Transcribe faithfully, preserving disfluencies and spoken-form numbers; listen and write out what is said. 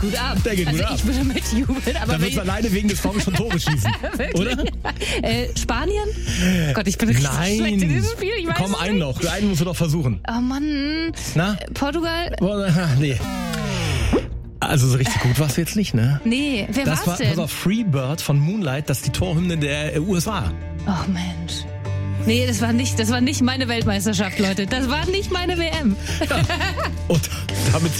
gut ab. Der geht also gut ab. Ich würde mitjubeln. Aber Da wird es alleine wegen des Songs schon Tore schießen. Oder? Äh, Spanien? Gott, ich bin richtig Nein. schlecht in diesem Spiel. Ich weiß Komm, es einen nicht. noch. Einen musst du doch versuchen. Oh Mann. Na? Äh, Portugal? Nee. Also so richtig gut warst du jetzt nicht, ne? Nee, wer Das war's war, denn? pass auf, Freebird von Moonlight, das ist die Torhymne der U S A. Oh Mensch. Nee, das war nicht, das war nicht meine Weltmeisterschaft, Leute. Das war nicht meine W M. Ja. Und damit